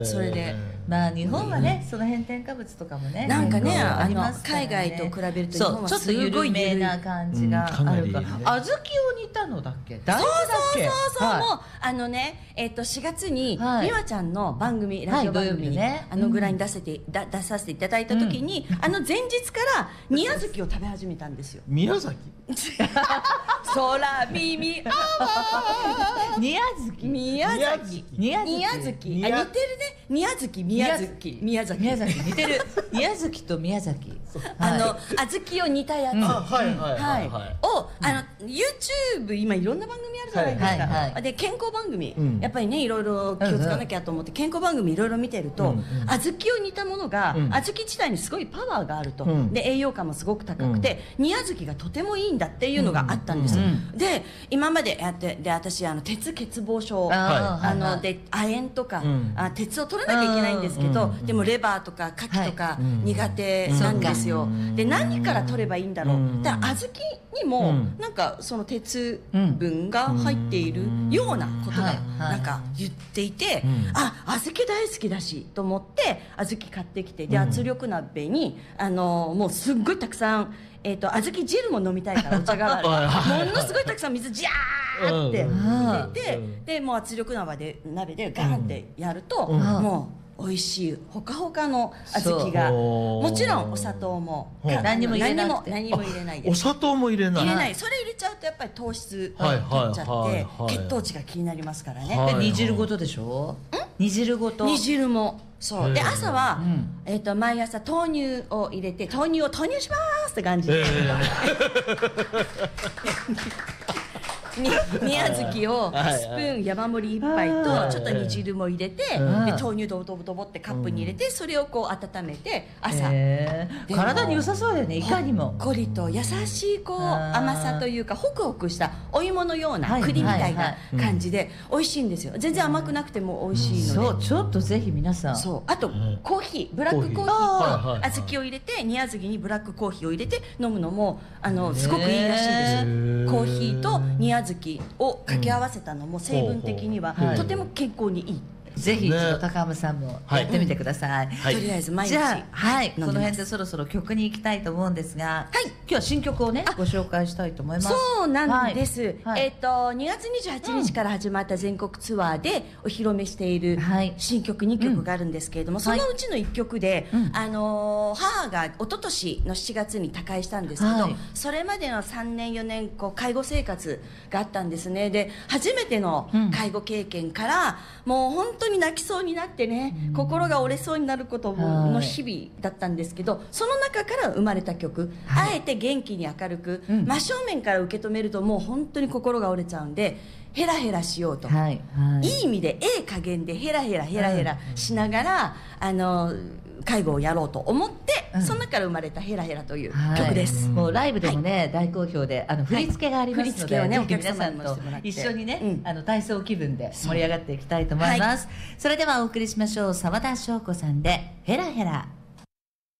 それでまあ日本はね、その辺添加物とかもね、 なんかね、 ありますからね。 海外と比べると日本はちょっと緩めな感じがあるから。小豆を煮たのだっけ？大豆だっけ？ そうもう4月に美和ちゃんの番組、ラジオ番組にぐらいに出させていただいた時に、前日から煮小豆を食べ始めたんですよ。 宮崎？ 空耳アワー。 煮小豆。 宮崎。似てるね。煮小豆宮崎。 似てる。煮小豆と宮崎。 小豆を煮たやつ。をYouTube 今いろんな番組あるじゃないですか。で健康番組やっぱりねいろいろ気をつかなきゃと思って健康番組いろいろ見てると小豆を煮たものが小豆自体にすごいパワーがあると。で栄養価もすごく高くて煮小豆がとてもいいんだっていうのがあったんです。で今までやってで私鉄欠乏症で亜鉛とか鉄を取らなきゃいけないんですけど、でもレバーとか牡蠣とか苦手なんですよ。で何から取ればいいんだろう。だから小豆にもなんかその鉄分が入っているようなことがなんか言っていて、小豆大好きだしと思って小豆買ってきて、で圧力鍋にもうすっごいたくさん小豆汁も飲みたいからお茶代わりものすごいたくさん水ジャーって入れて、でもう圧力鍋でガーンってやるともう美味しいほかほかの小豆が、もちろんお砂糖も何も入れないです。 お砂糖も入れない。 それ入れちゃうとやっぱり糖質取っちゃって血糖値が気になりますからね。 で煮汁ごとでしょ？煮汁ごと。 煮汁もそうで、朝は毎朝豆乳を入れて豆乳を投入しますって感じで煮小豆をスプーン山盛り1杯とちょっと煮汁も入れて、で豆乳ドボドボドボってカップに入れて、それをこう温めて朝体に良さそうだよね。いかにもほっこりと優しいこう甘さというかホクホクしたお芋のような栗みたいな感じで美味しいんですよ。全然甘くなくても美味しいので、 そうちょっとぜひ皆さん。 そうあとコーヒーブラックコーヒーと小豆を入れて煮小豆にブラックコーヒーを入れて飲むのもすごくいいらしいんです。コーヒーと煮小豆を掛け合わせたのも成分的にはとても健康にいい。 ぜひ一度高浜さんもやってみてください。 とりあえず毎日。 じゃあこの辺でそろそろ曲に行きたいと思うんですが、今日は新曲をねご紹介したいと思います。 そうなんです。2月28日から始まった全国ツアーでお披露目している新曲2曲があるんですけれども、そのうちの1曲で母が一昨年の7月に他界したんですけど、それまでの3年4年介護生活があったんですね。で初めての介護経験からもう本当に泣きそうになってね、心が折れそうになることの日々だったんですけど、その中から生まれた曲、あえて元気に明るく真正面から受け止めるともう本当に心が折れちゃうんで、ヘラヘラしようと、いい意味で加減でヘラヘラしながら介護をやろうと思って、その中から生まれたヘラヘラという曲です。 もうライブでもね大好評で振り付けがありますので、ぜひ皆さんと一緒にね体操気分で盛り上がっていきたいと思います。それではお送りしましょう。澤田翔子さんでヘラヘラ。